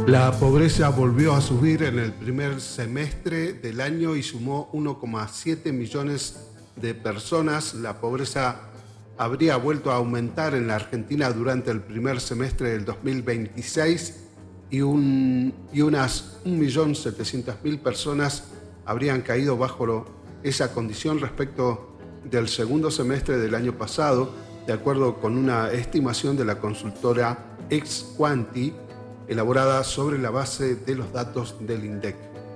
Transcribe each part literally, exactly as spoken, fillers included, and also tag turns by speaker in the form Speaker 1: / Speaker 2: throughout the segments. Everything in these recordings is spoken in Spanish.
Speaker 1: La pobreza volvió a subir en el primer semestre del año y sumó uno coma siete millones de personas. La pobreza habría vuelto a aumentar en la Argentina durante el primer semestre del dos mil veintiséis y, un, y unas un millón setecientas mil personas habrían caído bajo esa condición respecto del segundo semestre del año pasado, de acuerdo con una estimación de la consultora Exquanti, elaborada sobre la base de los datos del INDEC.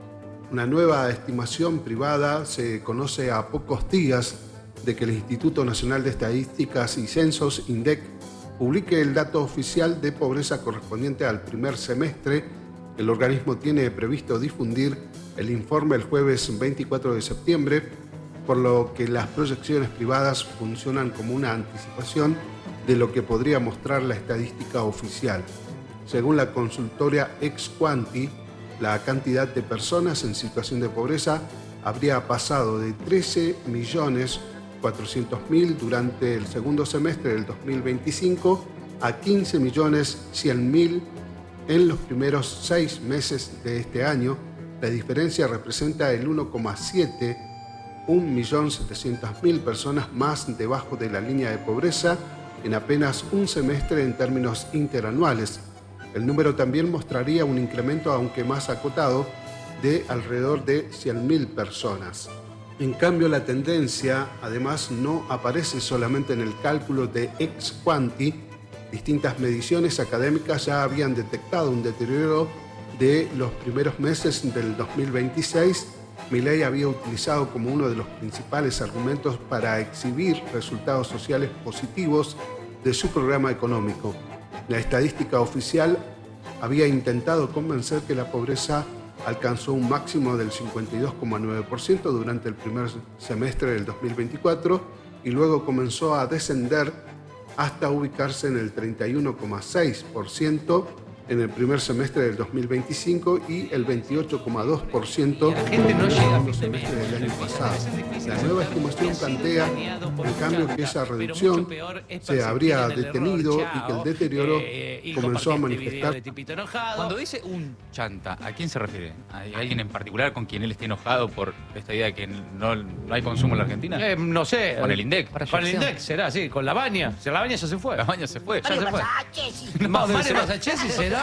Speaker 1: Una nueva estimación privada se conoce a pocos días de que el Instituto Nacional de Estadísticas y Censos, INDEC, publique el dato oficial de pobreza correspondiente al primer semestre. El organismo tiene previsto difundir el informe el jueves veinticuatro de septiembre, por lo que las proyecciones privadas funcionan como una anticipación de lo que podría mostrar la estadística oficial. Según la consultora Exquanti, la cantidad de personas en situación de pobreza habría pasado de trece millones cuatrocientos mil durante el segundo semestre del dos mil veinticinco a quince millones cien mil en los primeros seis meses de este año. La diferencia representa el uno coma siete, un millón setecientas mil personas más debajo de la línea de pobreza en apenas un semestre en términos interanuales. El número también mostraría un incremento, aunque más acotado, de alrededor de cien mil personas. En cambio, la tendencia, además, no aparece solamente en el cálculo de Exquanti. Distintas mediciones académicas ya habían detectado un deterioro de los primeros meses del dos mil veintiséis. Milei había utilizado como uno de los principales argumentos para exhibir resultados sociales positivos de su programa económico. La estadística oficial había intentado convencer que la pobreza alcanzó un máximo del cincuenta y dos coma nueve por ciento durante el primer semestre del dos mil veinticuatro y luego comenzó a descender hasta ubicarse en el treinta y uno coma seis por ciento en el primer semestre del dos mil veinticinco y el veintiocho coma dos por ciento en el segundo semestre del año pasado. La nueva estimación plantea, en cambio, que esa reducción se habría detenido y que el deterioro comenzó a manifestar.
Speaker 2: Cuando dice un chanta, ¿a quién se refiere? ¿Hay alguien en particular con quien él esté enojado por esta idea de que no, no hay consumo en la Argentina?
Speaker 3: Eh, no sé.
Speaker 2: Con el INDEC.
Speaker 3: Con el INDEC será, sí. Con la baña. Si la baña ya se fue.
Speaker 2: La baña se fue.
Speaker 3: Ya se fue. Mario Masachesi será.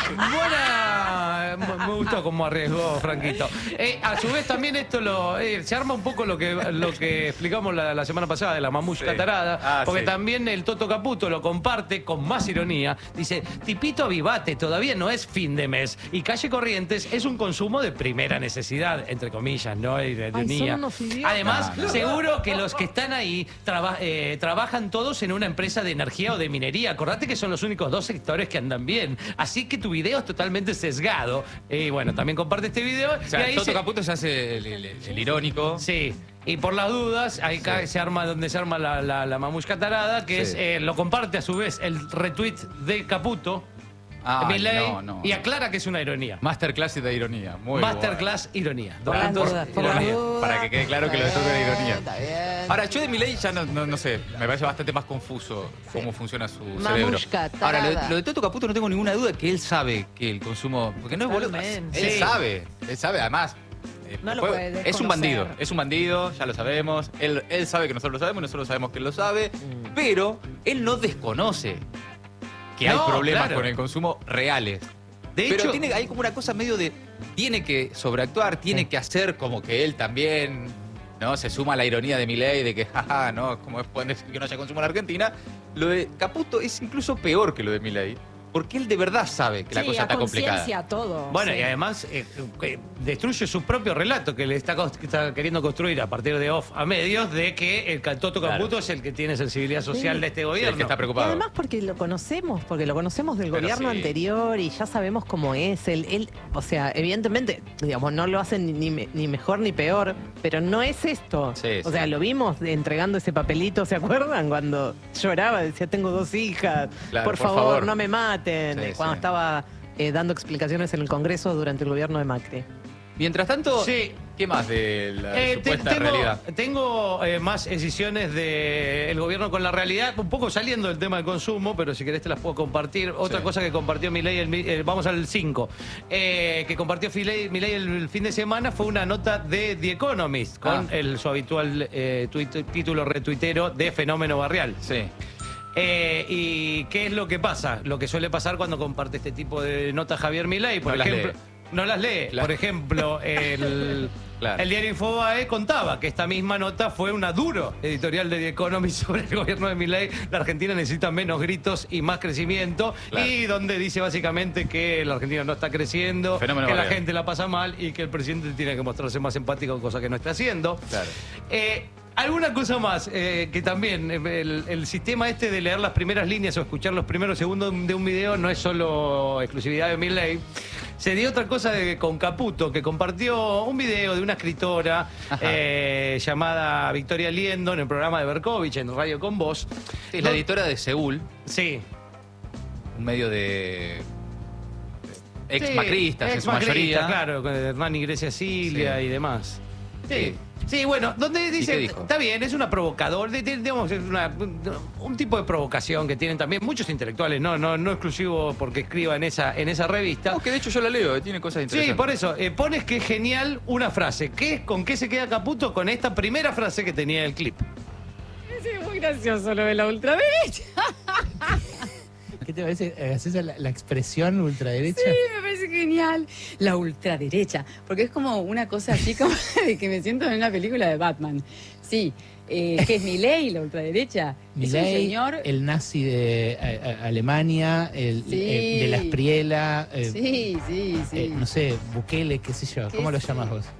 Speaker 3: Buena. Me gustó cómo arriesgó Franquito. Eh, a su vez también esto lo eh, se arma un poco lo que lo que explicamos la, la semana pasada de la mamushka
Speaker 2: sí.
Speaker 3: tarada,
Speaker 2: ah,
Speaker 3: porque
Speaker 2: sí.
Speaker 3: también el Toto Caputo lo comparte con más ironía. Dice, tipito avivate, todavía no es fin de mes y Calle Corrientes es un consumo de primera necesidad, entre comillas, ¿no? Ironía.
Speaker 4: Ay,
Speaker 3: Además,
Speaker 2: no, no.
Speaker 3: seguro que los que están ahí traba, eh, trabajan todos en una empresa de energía o de minería. Acordate que son los únicos dos sectores que andan bien. Así que tu video es totalmente sesgado. Y eh, bueno, también comparte este video.
Speaker 2: O sea,
Speaker 3: y ahí
Speaker 2: Toto
Speaker 3: se...
Speaker 2: Caputo se hace el, el, el irónico.
Speaker 3: Sí. Y por las dudas, ahí
Speaker 2: Sí.
Speaker 3: cae, se arma donde se arma la, la, la mamushka tarada, que
Speaker 2: Sí.
Speaker 3: es, eh, lo comparte a su vez el retweet de Caputo,
Speaker 2: Ah,
Speaker 3: Milei,
Speaker 2: no, no.
Speaker 3: y aclara que es una ironía.
Speaker 2: Masterclass de ironía. Muy
Speaker 3: Masterclass ironía. Dos
Speaker 4: Por las
Speaker 3: puntos,
Speaker 4: dudas, por las
Speaker 3: ironía.
Speaker 4: dudas.
Speaker 2: Para que quede claro que lo de Toto era ironía.
Speaker 4: Está bien.
Speaker 2: Ahora, yo de Milei ya no, no, no sé, me parece bastante más confuso cómo funciona su cerebro.
Speaker 4: Mamushka,
Speaker 2: Ahora, lo,
Speaker 4: tarada.
Speaker 2: lo de Toto Caputo no tengo ninguna duda que él sabe que el consumo... Porque no es boludo. Él
Speaker 4: Totalmente.
Speaker 3: Sí.
Speaker 2: sabe, él sabe, además... eh,
Speaker 4: No lo
Speaker 2: fue-
Speaker 4: puede
Speaker 2: es un
Speaker 4: desconocer.
Speaker 2: bandido, es un bandido, ya lo sabemos. Él, él sabe que nosotros lo sabemos, nosotros sabemos que él lo sabe, pero él no desconoce que hay
Speaker 3: No,
Speaker 2: problemas
Speaker 3: claro.
Speaker 2: con el consumo reales.
Speaker 3: De
Speaker 2: Pero
Speaker 3: hecho,
Speaker 2: tiene, hay como una cosa medio de... Tiene que sobreactuar, tiene que hacer como que él también... ¿no? Se suma a la ironía de Milei de que, jaja, ¿no? ¿Cómo es pueden decir que no haya consumo en la Argentina? Lo de Caputo es incluso peor que lo de Milei. Porque él de verdad sabe que la
Speaker 4: Sí,
Speaker 2: cosa
Speaker 4: a
Speaker 2: está complicada.
Speaker 4: conciencia todo.
Speaker 3: bueno,
Speaker 4: sí.
Speaker 3: y además eh, eh, destruye su propio relato que le está, cos- que está queriendo construir a partir de off a medios de que el Toto
Speaker 2: Claro.
Speaker 3: Caputo es el que tiene sensibilidad social
Speaker 4: Sí.
Speaker 3: de este
Speaker 2: Sí, el
Speaker 3: gobierno.
Speaker 2: que está
Speaker 4: Y
Speaker 2: preocupado.
Speaker 4: además porque lo conocemos, porque lo conocemos del
Speaker 2: Pero
Speaker 4: gobierno
Speaker 2: sí.
Speaker 4: anterior y ya sabemos cómo es. Él, él, o sea, evidentemente, digamos, no lo hacen ni, ni, me- ni mejor ni peor, pero no es esto.
Speaker 2: Sí,
Speaker 4: o
Speaker 2: sí.
Speaker 4: sea, lo vimos entregando ese papelito, ¿se acuerdan? Cuando lloraba, decía, tengo dos hijas,
Speaker 2: Claro,
Speaker 4: por,
Speaker 2: por
Speaker 4: favor,
Speaker 2: favor.
Speaker 4: no me maten.
Speaker 2: Sí,
Speaker 4: Eh, Cuando
Speaker 2: sí.
Speaker 4: estaba eh, dando explicaciones en el Congreso durante el gobierno de Macri.
Speaker 2: Mientras tanto,
Speaker 3: Sí.
Speaker 2: ¿qué más de la
Speaker 3: Eh, te-
Speaker 2: supuesta
Speaker 3: tengo
Speaker 2: realidad?
Speaker 3: tengo eh, más decisiones del gobierno con la realidad, un poco saliendo del tema del consumo, pero si querés te las puedo compartir. Otra
Speaker 2: Sí.
Speaker 3: cosa que compartió Milei, el, mi- eh, vamos al cinco, eh, que compartió Milei, Milei el, el fin de semana fue una nota de The Economist, con
Speaker 2: Ah.
Speaker 3: el, su habitual eh, tuit- título retuitero de Fenómeno Barrial.
Speaker 2: Sí.
Speaker 3: Eh, ¿Y qué es lo que pasa? Lo que suele pasar cuando comparte este tipo de notas Javier Milei, por
Speaker 2: No las
Speaker 3: ejemplo...
Speaker 2: lee.
Speaker 3: No las lee.
Speaker 2: Claro.
Speaker 3: Por ejemplo, el,
Speaker 2: Claro.
Speaker 3: el diario Infobae contaba que esta misma nota fue una duro editorial de The Economist sobre el gobierno de Milei. La Argentina necesita menos gritos y más crecimiento.
Speaker 2: Claro.
Speaker 3: Y donde dice básicamente que la Argentina no está creciendo,
Speaker 2: Fenómeno
Speaker 3: que la
Speaker 2: barrial.
Speaker 3: gente la pasa mal y que el presidente tiene que mostrarse más empático, cosa que no está haciendo.
Speaker 2: Claro.
Speaker 3: Eh, Alguna cosa más, eh, que también eh, el, el sistema este de leer las primeras líneas o escuchar los primeros segundos de un video no es solo exclusividad de Milei. Se dio otra cosa de, con Caputo, que compartió un video de una escritora eh, llamada Victoria Liendo en el programa de Berkovich en Radio Con Vos.
Speaker 2: Sí, es la
Speaker 3: No-
Speaker 2: editora de Seúl,
Speaker 3: Sí.
Speaker 2: un medio de ex
Speaker 3: Sí,
Speaker 2: macristas en
Speaker 3: ex
Speaker 2: su
Speaker 3: macristas,
Speaker 2: mayoría.
Speaker 3: claro, con Hernán Iglesias Silvia
Speaker 2: Sí.
Speaker 3: y demás. Sí.
Speaker 2: Sí.
Speaker 3: Sí, bueno, donde
Speaker 2: qué
Speaker 3: dice,
Speaker 2: dijo?
Speaker 3: está bien, es una provocadora, de- de- digamos, es una- un, un tipo de provocación que tienen también muchos intelectuales, no, no, no exclusivo porque escriba en esa, en esa revista.
Speaker 2: No, que de hecho yo la leo, eh, tiene cosas
Speaker 3: Sí,
Speaker 2: interesantes.
Speaker 3: por eso, eh, pones que es genial una frase. ¿Qué, ¿Con qué se queda Caputo? Con esta primera frase que tenía el clip.
Speaker 5: Sí, muy gracioso lo de la ultraderecha.
Speaker 6: ¿Qué te parece? Eh, ¿Haces la, la expresión ultraderecha?
Speaker 5: Sí, me parece genial. La ultraderecha. Porque es como una cosa así como de que me siento en una película de Batman. Sí. Eh, ¿Qué es Milei, la ultraderecha? Es un
Speaker 6: Milei,
Speaker 5: señor.
Speaker 6: el nazi de a- a- Alemania, el
Speaker 5: Sí.
Speaker 6: eh, de la Espriela, eh,
Speaker 5: Sí, sí, sí.
Speaker 6: eh, no sé, Bukele, qué sé yo.
Speaker 5: ¿Qué
Speaker 6: ¿Cómo lo
Speaker 5: sé?
Speaker 6: llamás vos?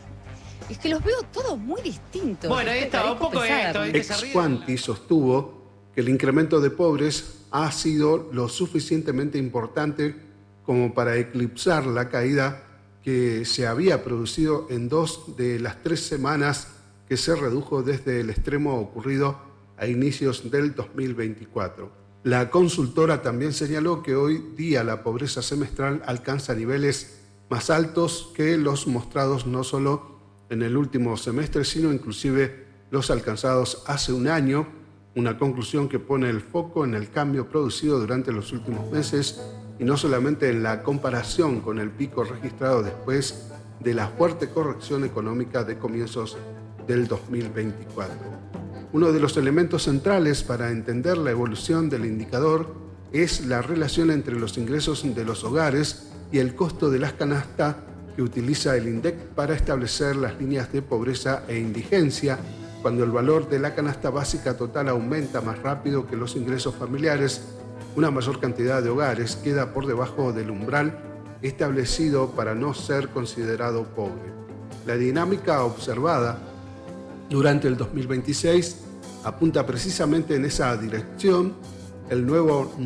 Speaker 5: Es que los veo todos muy distintos.
Speaker 3: Bueno, ahí está, un
Speaker 5: Parezco
Speaker 3: poco
Speaker 5: pesada,
Speaker 3: esto,
Speaker 5: porque-
Speaker 3: que se
Speaker 1: Ex
Speaker 3: ríen.
Speaker 1: Quanti sostuvo que el incremento de pobres ha sido lo suficientemente importante como para eclipsar la caída que se había producido en dos de las tres semanas que se redujo desde el extremo ocurrido a inicios del dos mil veinticuatro. La consultora también señaló que hoy día la pobreza semestral alcanza niveles más altos que los mostrados no solo en el último semestre, sino inclusive los alcanzados hace un año, una conclusión que pone el foco en el cambio producido durante los últimos meses y no solamente en la comparación con el pico registrado después de la fuerte corrección económica de comienzos del dos mil veinticuatro. Uno de los elementos centrales para entender la evolución del indicador es la relación entre los ingresos de los hogares y el costo de las canastas que utiliza el INDEC para establecer las líneas de pobreza e indigencia. Cuando el valor de la canasta básica total aumenta más rápido que los ingresos familiares, una mayor cantidad de hogares queda por debajo del umbral establecido para no ser considerado pobre. La dinámica observada durante el dos mil veintiséis apunta precisamente en esa dirección. El nuevo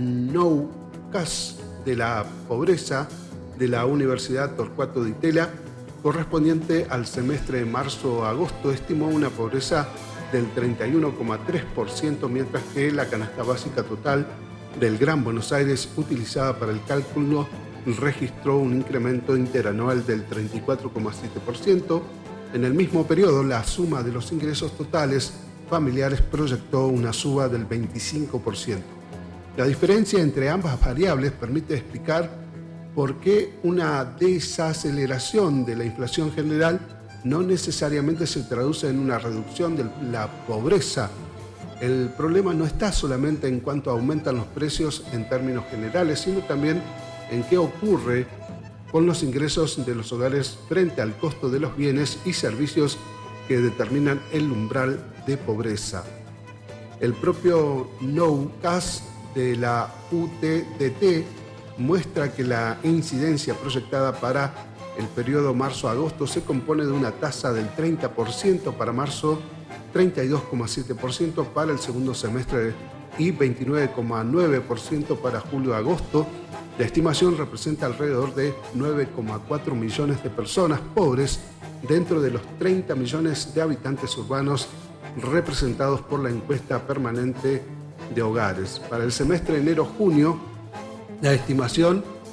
Speaker 1: Nowcast de la pobreza de la Universidad Torcuato Di Tella, correspondiente al semestre de marzo-agosto, estimó una pobreza del treinta y uno coma tres por ciento, mientras que la canasta básica total del Gran Buenos Aires, utilizada para el cálculo, registró un incremento interanual del treinta y cuatro coma siete por ciento. En el mismo periodo, la suma de los ingresos totales familiares proyectó una suba del veinticinco por ciento. La diferencia entre ambas variables permite explicar por qué una desaceleración de la inflación general no necesariamente se traduce en una reducción de la pobreza. El problema no está solamente en cuánto aumentan los precios en términos generales, sino también en qué ocurre con los ingresos de los hogares frente al costo de los bienes y servicios que determinan el umbral de pobreza. El propio Nowcast de la U T D T muestra que la incidencia proyectada para el periodo marzo-agosto se compone de una tasa del treinta por ciento para marzo, treinta y dos coma siete por ciento para el segundo semestre y veintinueve coma nueve por ciento para julio-agosto. La estimación representa alrededor de nueve coma cuatro millones de personas pobres dentro de los treinta millones de habitantes urbanos representados por la encuesta permanente de hogares. Para el semestre enero-junio, la estimación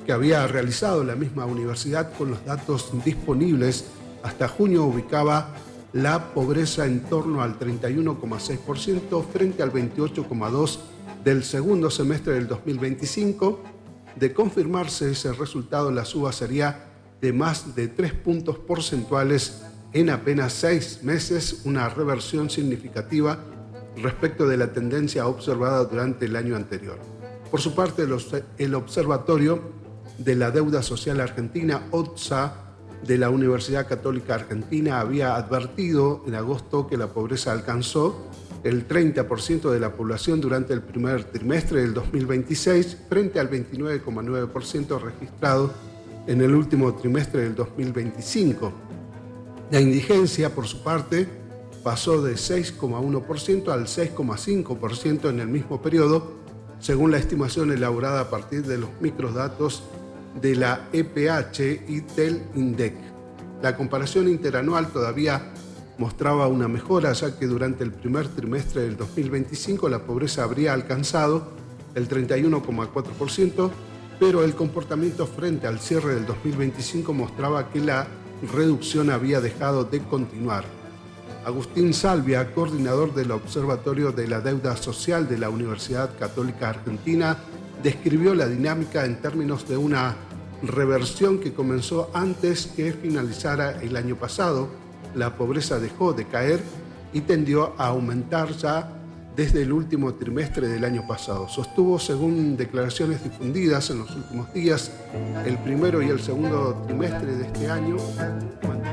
Speaker 1: que había realizado la misma universidad con los datos disponibles hasta junio ubicaba la pobreza en torno al treinta y uno coma seis por ciento frente al veintiocho coma dos por ciento del segundo semestre del dos mil veinticinco. De confirmarse ese resultado, la suba sería de más de tres puntos porcentuales en apenas seis meses, una reversión significativa respecto de la tendencia observada durante el año anterior. Por su parte, el Observatorio de la Deuda Social Argentina, O D S A, de la Universidad Católica Argentina, había advertido en agosto que la pobreza alcanzó el treinta por ciento de la población durante el primer trimestre del dos mil veintiséis, frente al veintinueve coma nueve por ciento registrado en el último trimestre del dos mil veinticinco. La indigencia, por su parte, pasó de seis coma uno por ciento al seis coma cinco por ciento en el mismo periodo, según la estimación elaborada a partir de los microdatos de la E P H y del INDEC. La comparación interanual todavía mostraba una mejora, ya que durante el primer trimestre del dos mil veinticinco la pobreza habría alcanzado el treinta y uno coma cuatro por ciento, pero el comportamiento frente al cierre del dos mil veinticinco mostraba que la reducción había dejado de continuar. Agustín Salvia, coordinador del Observatorio de la Deuda Social de la Universidad Católica Argentina, describió la dinámica en términos de una reversión que comenzó antes que finalizara el año pasado. La pobreza dejó de caer y tendió a aumentar ya desde el último trimestre del año pasado. Sostuvo, según declaraciones difundidas en los últimos días, el primero y el segundo trimestre de este año